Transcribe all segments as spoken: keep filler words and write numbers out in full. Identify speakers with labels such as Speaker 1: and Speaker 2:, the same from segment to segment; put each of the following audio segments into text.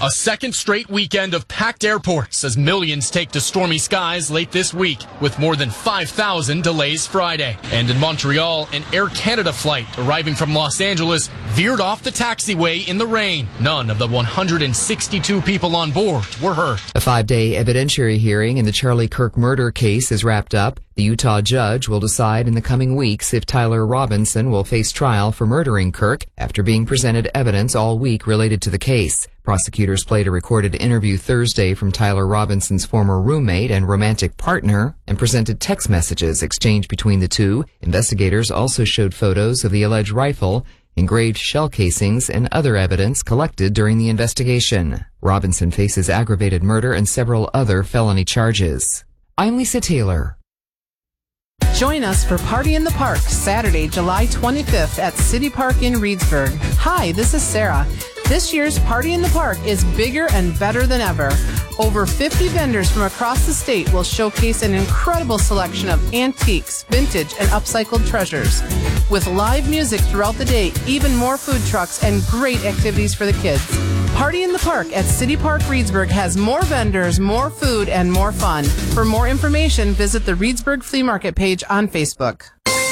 Speaker 1: A second straight weekend of packed airports as millions take to stormy skies late this week, with more than five thousand delays Friday. And in Montreal, an Air Canada flight arriving from Los Angeles veered off the taxiway in the rain. None of the one hundred sixty-two people on board were hurt.
Speaker 2: A five-day evidentiary hearing in the Charlie Kirk murder case is wrapped up. The Utah judge will decide in the coming weeks if Tyler Robinson will face trial for murdering Kirk after being presented evidence all week related to the case. Prosecutors played a recorded interview Thursday from Tyler Robinson's former roommate and romantic partner and presented text messages exchanged between the two. Investigators also showed photos of the alleged rifle, engraved shell casings, and other evidence collected during the investigation. Robinson faces aggravated murder and several other felony charges. I'm Lisa Taylor.
Speaker 3: Join us for Party in the Park, Saturday, July twenty-fifth at City Park in Reedsburg. Hi, this is Sarah. This year's Party in the Park is bigger and better than ever. Over fifty vendors from across the state will showcase an incredible selection of antiques, vintage, and upcycled treasures. With live music throughout the day, even more food trucks, and great activities for the kids. Party in the Park at City Park Reedsburg has more vendors, more food, and more fun. For more information, visit the Reedsburg Flea Market page on Facebook.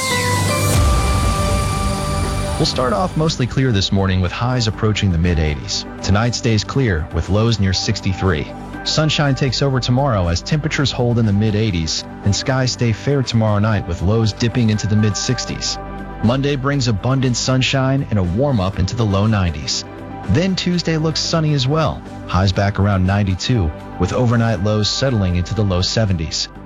Speaker 4: We'll start off mostly clear this morning with highs approaching the mid eighties. Tonight stays clear with lows near sixty-three. Sunshine takes over tomorrow as temperatures hold in the mid eighties, and skies stay fair tomorrow night with lows dipping into the mid sixties. Monday brings abundant sunshine and a warm-up into the low nineties. Then Tuesday looks sunny as well. Highs back around ninety-two, with overnight lows settling into the low seventies.